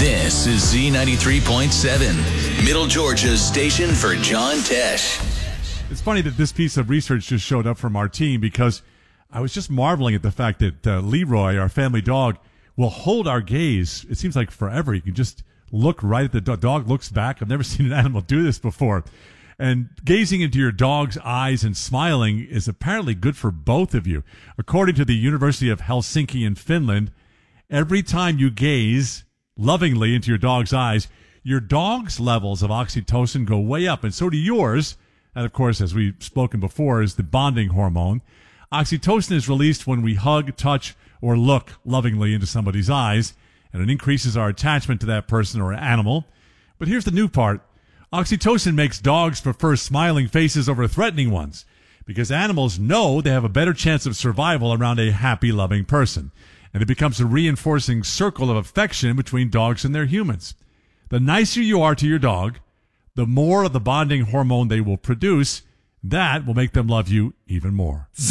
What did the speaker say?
This is Z93.7, Middle Georgia's station for John Tesh. It's funny that this piece of research just showed up from our team because I was just marveling at the fact that Leroy, our family dog, will hold our gaze. It seems like forever. You can just look right at the dog. Dog looks back. I've never seen an animal do this before. And gazing into your dog's eyes and smiling is apparently good for both of you. According to the University of Helsinki in Finland, every time you gaze lovingly into your dog's eyes, your dog's levels of oxytocin go way up, and so do yours. And, of course, as we've spoken before, is the bonding hormone. Oxytocin is released when we hug, touch, or look lovingly into somebody's eyes, and it increases our attachment to that person or animal. But here's the new part. Oxytocin makes dogs prefer smiling faces over threatening ones because animals know they have a better chance of survival around a happy, loving person. And it becomes a reinforcing circle of affection between dogs and their humans. The nicer you are to your dog, the more of the bonding hormone they will produce. That will make them love you even more.